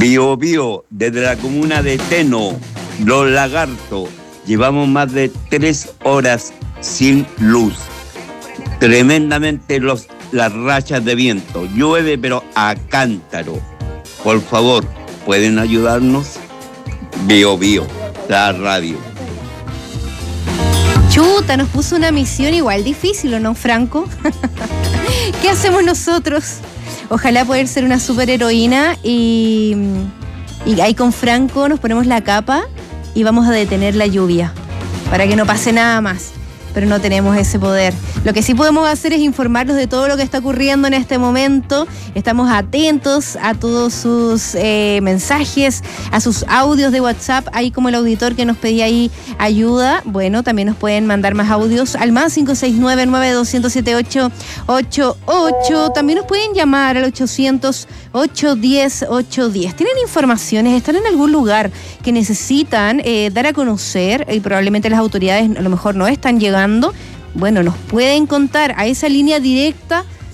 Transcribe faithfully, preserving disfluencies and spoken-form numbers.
Bio Bio, desde la comuna de Teno, Los Lagartos, llevamos más de tres horas sin luz. Tremendamente los, las rachas de viento, llueve pero a cántaro. Por favor, ¿pueden ayudarnos? Bio Bio, la radio. Chuta, nos puso una misión igual difícil, ¿o no, Franco? ¿Qué hacemos nosotros? Ojalá poder ser una superheroína y, y ahí con Franco nos ponemos la capa y vamos a detener la lluvia para que no pase nada más. Pero no tenemos ese poder. Lo que sí podemos hacer es informarlos de todo lo que está ocurriendo en este momento. Estamos atentos a todos sus eh, mensajes, a sus audios de WhatsApp, ahí como el auditor que nos pedía ahí ayuda. Bueno, también nos pueden mandar más audios al más cinco seis nueve, nueve dos cero siete, ocho ocho ocho. También nos pueden llamar al ochocientos, ocho diez, ocho diez. ¿Tienen informaciones? ¿Están en algún lugar que necesitan eh, dar a conocer y probablemente las autoridades a lo mejor no están llegando? Bueno, nos pueden contar a esa línea directa